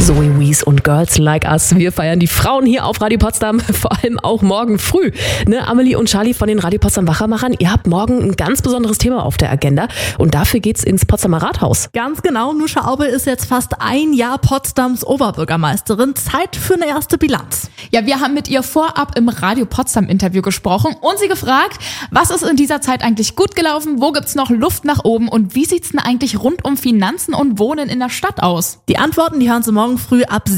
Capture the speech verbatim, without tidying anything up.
Zoe Wees und Girls Like Us. Wir feiern die Frauen hier auf Radio Potsdam, vor allem auch morgen früh. Ne, Amelie und Charlie von den Radio Potsdam Wachermachern, ihr habt morgen ein ganz besonderes Thema auf der Agenda und dafür geht's ins Potsdamer Rathaus. Ganz genau, Nuscha Aube ist jetzt fast ein Jahr Potsdams Oberbürgermeisterin. Zeit für eine erste Bilanz. Ja, wir haben mit ihr vorab im Radio Potsdam Interview gesprochen und sie gefragt, was ist in dieser Zeit eigentlich gut gelaufen, wo gibt's noch Luft nach oben und wie sieht's denn eigentlich rund um Finanzen und Wohnen in der Stadt aus? Die Antworten, die hören Sie morgen früh ab